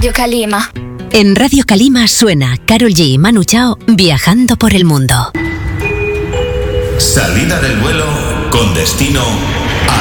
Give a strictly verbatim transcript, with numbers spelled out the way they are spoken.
Radio Calima. En Radio Calima suena Karol G y Manu Chao viajando por el mundo. Salida del vuelo con destino